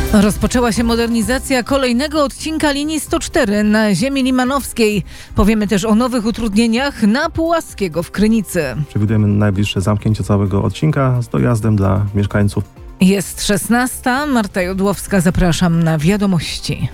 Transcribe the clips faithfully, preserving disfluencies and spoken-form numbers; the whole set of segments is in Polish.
Rozpoczęła się modernizacja kolejnego odcinka linii sto cztery na ziemi limanowskiej. Powiemy też o nowych utrudnieniach na Pułaskiego w Krynicy. Przewidujemy najbliższe zamknięcie całego odcinka z dojazdem dla mieszkańców. Jest szesnasta. Marta Jodłowska, zapraszam na wiadomości.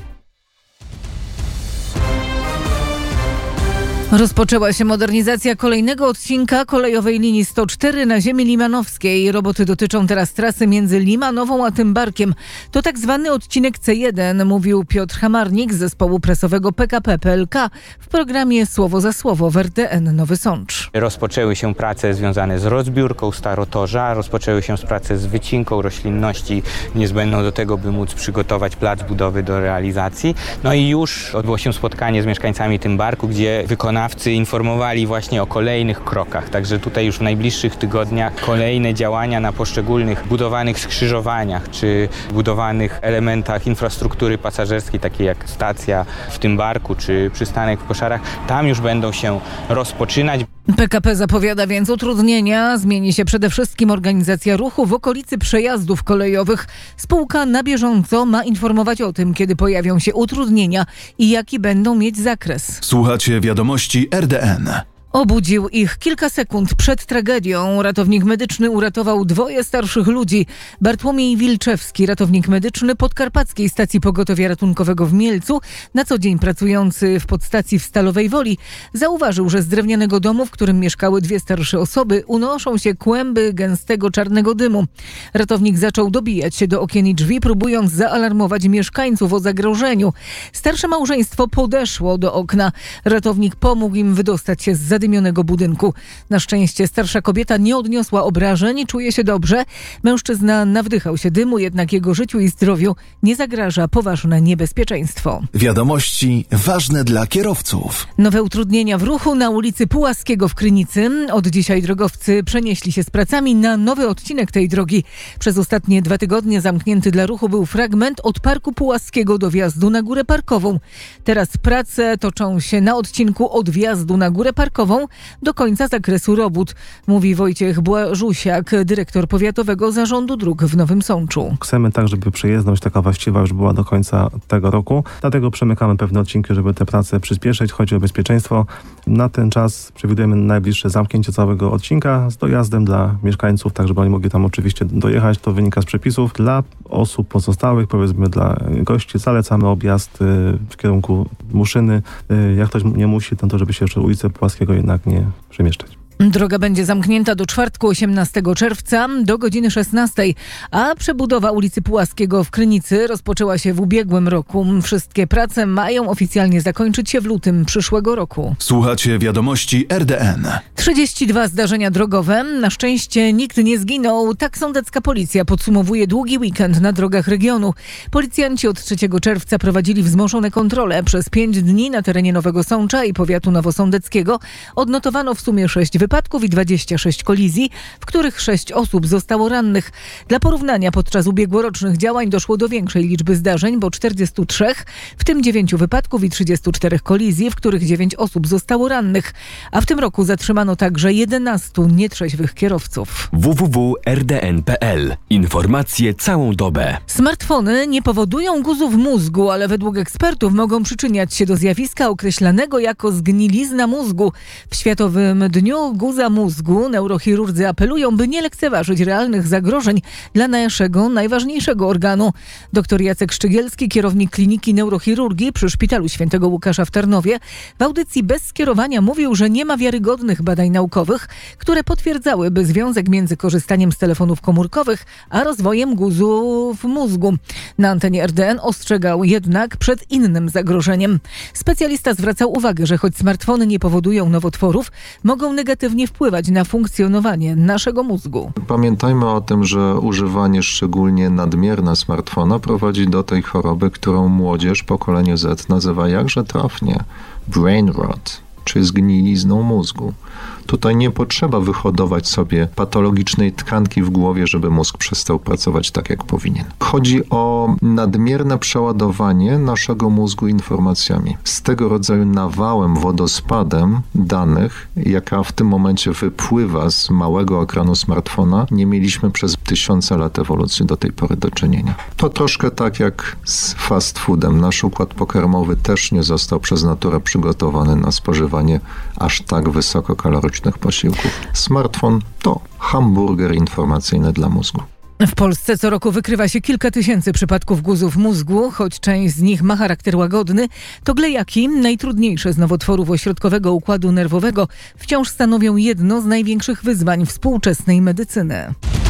Rozpoczęła się modernizacja kolejnego odcinka kolejowej linii sto cztery na ziemi limanowskiej. Roboty dotyczą teraz trasy między Limanową a Tymbarkiem. To tak zwany odcinek C jeden, mówił Piotr Hamarnik z zespołu prasowego P K P P L K w programie Słowo za Słowo w R T N Nowy Sącz. Rozpoczęły się prace związane z rozbiórką starotorza, rozpoczęły się prace z wycinką roślinności niezbędną do tego, by móc przygotować plac budowy do realizacji. No i już odbyło się spotkanie z mieszkańcami Tymbarku, gdzie wykonawcy informowali właśnie o kolejnych krokach. Także tutaj już w najbliższych tygodniach kolejne działania na poszczególnych budowanych skrzyżowaniach czy budowanych elementach infrastruktury pasażerskiej, takie jak stacja w Tymbarku czy przystanek w Koszarach, tam już będą się rozpoczynać. P K P zapowiada więc utrudnienia. Zmieni się przede wszystkim organizacja ruchu w okolicy przejazdów kolejowych. Spółka na bieżąco ma informować o tym, kiedy pojawią się utrudnienia i jaki będą mieć zakres. Słuchacie wiadomości R D N. Obudził ich kilka sekund przed tragedią. Ratownik medyczny uratował dwoje starszych ludzi. Bartłomiej Wilczewski, ratownik medyczny Podkarpackiej Stacji Pogotowia Ratunkowego w Mielcu, na co dzień pracujący w podstacji w Stalowej Woli, zauważył, że z drewnianego domu, w którym mieszkały dwie starsze osoby, unoszą się kłęby gęstego czarnego dymu. Ratownik zaczął dobijać się do okien i drzwi, próbując zaalarmować mieszkańców o zagrożeniu. Starsze małżeństwo podeszło do okna. Ratownik pomógł im wydostać się z zadymionego budynku. Na szczęście starsza kobieta nie odniosła obrażeń i czuje się dobrze. Mężczyzna nawdychał się dymu, jednak jego życiu i zdrowiu nie zagraża poważne niebezpieczeństwo. Wiadomości ważne dla kierowców. Nowe utrudnienia w ruchu na ulicy Pułaskiego w Krynicy. Od dzisiaj drogowcy przenieśli się z pracami na nowy odcinek tej drogi. Przez ostatnie dwa tygodnie zamknięty dla ruchu był fragment od Parku Pułaskiego do wjazdu na Górę Parkową. Teraz prace toczą się na odcinku od wjazdu na Górę Parkową do końca zakresu robót, mówi Wojciech Błażusiak, dyrektor Powiatowego Zarządu Dróg w Nowym Sączu. Chcemy tak, żeby przejezdność taka właściwa już była do końca tego roku. Dlatego przemykamy pewne odcinki, żeby te prace przyspieszyć. Chodzi o bezpieczeństwo. Na ten czas przewidujemy najbliższe zamknięcie całego odcinka z dojazdem dla mieszkańców, tak żeby oni mogli tam oczywiście dojechać. To wynika z przepisów. Dla osób pozostałych, powiedzmy dla gości, zalecamy objazd w kierunku Muszyny. Jak ktoś nie musi, to, to żeby się jeszcze ulicę Pułaskiego jednak nie przemieszczać. Droga będzie zamknięta do czwartku osiemnastego czerwca do godziny szesnastej, a przebudowa ulicy Pułaskiego w Krynicy rozpoczęła się w ubiegłym roku. Wszystkie prace mają oficjalnie zakończyć się w lutym przyszłego roku. Słuchacie wiadomości R D N. trzydzieści dwa zdarzenia drogowe. Na szczęście nikt nie zginął. Tak sądecka policja podsumowuje długi weekend na drogach regionu. Policjanci od trzeciego czerwca prowadzili wzmożone kontrole. Przez pięć dni na terenie Nowego Sącza i powiatu nowosądeckiego odnotowano w sumie sześć wypadków i dwadzieścia sześć kolizji, w których sześć osób zostało rannych. Dla porównania podczas ubiegłorocznych działań doszło do większej liczby zdarzeń, bo czterdziestu trzech, w tym dziewięciu wypadków i trzydziestu czterech kolizji, w których dziewięć osób zostało rannych. A w tym roku zatrzymano także jedenastu nietrzeźwych kierowców. w w w kropka r d n kropka p l. Informacje całą dobę. Smartfony nie powodują guzów mózgu, ale według ekspertów mogą przyczyniać się do zjawiska określanego jako zgnilizna mózgu. W Światowym Dniu Guza Mózgu neurochirurdzy apelują, by nie lekceważyć realnych zagrożeń dla naszego najważniejszego organu. Dr Jacek Szczygielski, kierownik Kliniki Neurochirurgii przy Szpitalu Świętego Łukasza w Tarnowie, w audycji Bez skierowania mówił, że nie ma wiarygodnych badań naukowych, które potwierdzałyby związek między korzystaniem z telefonów komórkowych a rozwojem guzu w mózgu. Na antenie R D N ostrzegał jednak przed innym zagrożeniem. Specjalista zwracał uwagę, że choć smartfony nie powodują nowotworów, mogą negatywnie wpływać na funkcjonowanie naszego mózgu. Pamiętajmy o tym, że używanie szczególnie nadmierne smartfona prowadzi do tej choroby, którą młodzież pokolenie Z nazywa jakże trafnie brain rot. czy zgnilizną mózgu. Tutaj nie potrzeba wyhodować sobie patologicznej tkanki w głowie, żeby mózg przestał pracować tak, jak powinien. Chodzi o nadmierne przeładowanie naszego mózgu informacjami. Z tego rodzaju nawałem, wodospadem danych, jaka w tym momencie wypływa z małego ekranu smartfona, nie mieliśmy przez tysiące lat ewolucji do tej pory do czynienia. To troszkę tak jak z fast foodem. Nasz układ pokarmowy też nie został przez naturę przygotowany na spożywanie aż tak wysokokalorycznych posiłków. Smartfon to hamburger informacyjny dla mózgu. W Polsce co roku wykrywa się kilka tysięcy przypadków guzów mózgu, choć część z nich ma charakter łagodny, to glejaki, najtrudniejsze z nowotworów ośrodkowego układu nerwowego, wciąż stanowią jedno z największych wyzwań współczesnej medycyny.